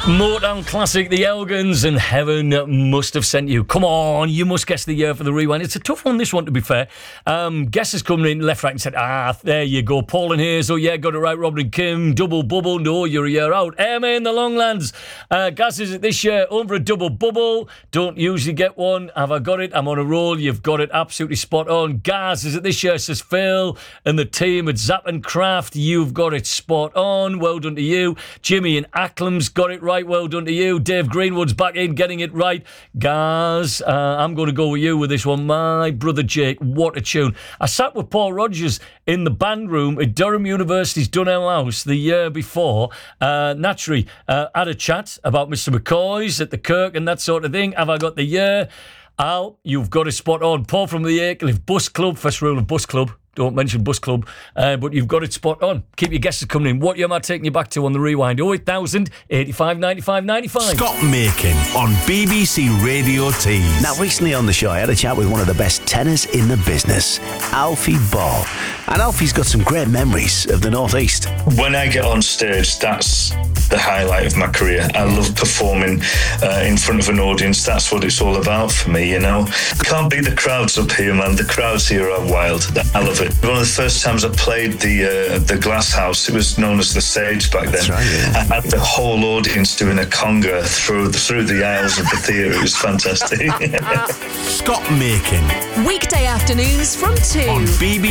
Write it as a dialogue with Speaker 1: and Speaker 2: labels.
Speaker 1: Motown classic, The Elgins, and Heaven Must Have Sent You. Come on, you must guess the year for the rewind. It's a tough one, this one, to be fair. Guesses coming in left, right, and said, there you go. Paul and Hazel, yeah, got it right. Robin and Kim, double bubble. No, you're a year out. Emma in the Longlands. Gaz, is it this year? Over a double bubble. Don't usually get one. Have I got it? I'm on a roll. You've got it absolutely spot on. Gaz, is it this year? Says Phil and the team at Zap and Craft. You've got it spot on. Well done to you. Jimmy in Acklam's got it right. Well done to you. Dave Greenwood's back in, getting it right. Gaz, I'm going to go with you with this one. My brother Jake, what a tune. I sat with Paul Rogers in the band room at Durham University's Dunelm House the year before. Naturally, had a chat about Mr. McCoy's at the Kirk and that sort of thing. Have I got the year? Al, you've got a spot on. Paul from the Aycliffe Bus Club. First rule of Bus Club, don't mention Bus Club, but you've got it spot on. Keep your guesses coming in. What year am I taking you back to on the rewind? 08000 85 95 95.
Speaker 2: Scott Makin on BBC Radio Tees.
Speaker 3: Now, recently on the show, I had a chat with one of the best tenors in the business, Alfie Ball. And Alfie's got some great memories of the North East.
Speaker 4: When I get on stage, that's the highlight of my career. I love performing in front of an audience. That's what it's all about for me, you know. Can't beat the crowds up here, man. The crowds here are wild. I love it. One of the first times I played the Glass House, it was known as the Sage back then.
Speaker 3: That's right, yeah.
Speaker 4: I had the whole audience doing a conga through the aisles of the theatre. It was fantastic.
Speaker 2: Scott Makin
Speaker 5: Weekday afternoons from 2
Speaker 2: on BBC